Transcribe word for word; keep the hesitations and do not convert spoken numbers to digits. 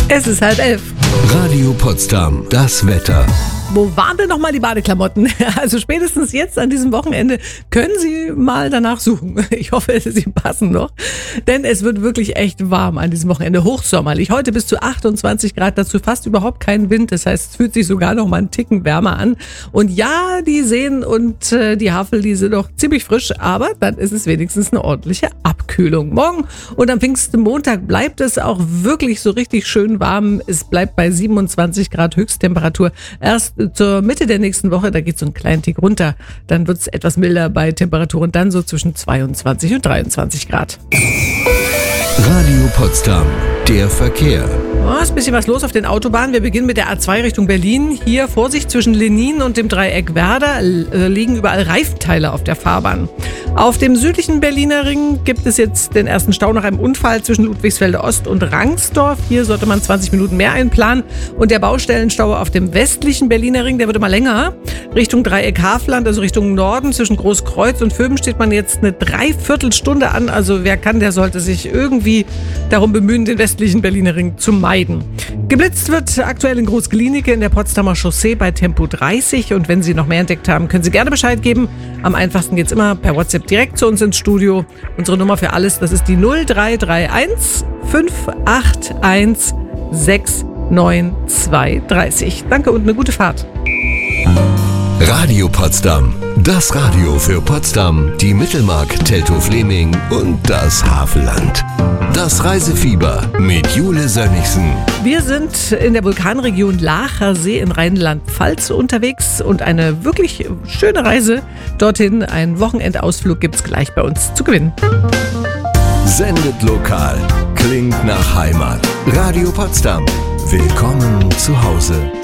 Es ist halb elf. Radio Potsdam, das Wetter. Wo waren denn nochmal die Badeklamotten? Also spätestens jetzt an diesem Wochenende können Sie mal danach suchen. Ich hoffe, sie passen noch. Denn es wird wirklich echt warm an diesem Wochenende. Hochsommerlich. Heute bis zu achtundzwanzig Grad. Dazu fast überhaupt kein Wind. Das heißt, es fühlt sich sogar noch mal einen Ticken wärmer an. Und ja, die Seen und äh, die Havel, die sind noch ziemlich frisch. Aber dann ist es wenigstens eine ordentliche Abkühlung. Morgen und am Pfingstmontag bleibt es auch wirklich so richtig schön warm. Es bleibt bei siebenundzwanzig Grad Höchsttemperatur. Erst zur Mitte der nächsten Woche, da geht es so einen kleinen Tick runter. Dann wird es etwas milder bei Temperaturen dann so zwischen zweiundzwanzig und dreiundzwanzig Grad. Radio Potsdam, der Verkehr. Oh, ist ein bisschen was los auf den Autobahnen. Wir beginnen mit der A zwei Richtung Berlin. Hier Vorsicht zwischen Lenin und dem Dreieck Werder äh, liegen überall Reifenteile auf der Fahrbahn. Auf dem südlichen Berliner Ring gibt es jetzt den ersten Stau nach einem Unfall zwischen Ludwigsfelde Ost und Rangsdorf. Hier sollte man zwanzig Minuten mehr einplanen. Und der Baustellenstau auf dem westlichen Berliner Ring, der wird immer länger. Richtung Dreieck Havelland, also Richtung Norden, zwischen Großkreuz und Vöben steht man jetzt eine Dreiviertelstunde an. Also wer kann, der sollte sich irgendwie darum bemühen, den westlichen Berliner Ring zu meiden. Geblitzt wird aktuell in Groß-Glienicke in der Potsdamer Chaussee bei Tempo dreißig. Und wenn Sie noch mehr entdeckt haben, können Sie gerne Bescheid geben. Am einfachsten geht's immer per WhatsApp direkt zu uns ins Studio. Unsere Nummer für alles, das ist die null drei drei eins fünf acht eins sechs neun zwei drei null. Danke und eine gute Fahrt. Radio Potsdam, das Radio für Potsdam, die Mittelmark, Teltow-Fleming und das Havelland. Das Reisefieber mit Jule Sönnigsen. Wir sind in der Vulkanregion Laacher See in Rheinland-Pfalz unterwegs und eine wirklich schöne Reise dorthin. Ein Wochenendausflug gibt's gleich bei uns zu gewinnen. Sendet lokal, klingt nach Heimat. Radio Potsdam, willkommen zu Hause.